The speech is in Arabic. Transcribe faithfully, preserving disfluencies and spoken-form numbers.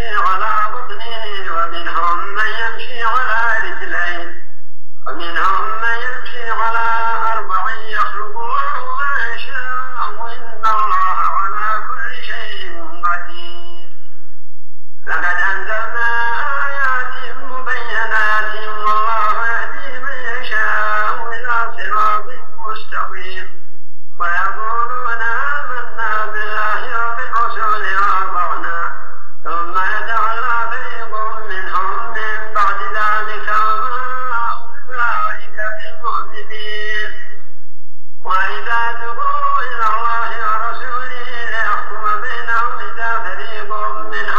يمشي على بطنه ومنهم من يمشي على رجلين ومنهم من يمشي على أربع يخلق الله ما يشاء إن الله على كل شيء قدير. لقد أنزلنا آيات مبينات والله يهدي من يشاء إلى صراط مستقيم. ويقولون آمنا بالله وبالرسول وأطعنا ثم يتولى فريق منهم من بعد ذلك وما أولئك بالمؤمنين. وإذا دعوا إلى الله ورسوله ليحكم بينهم إذا فريق منهم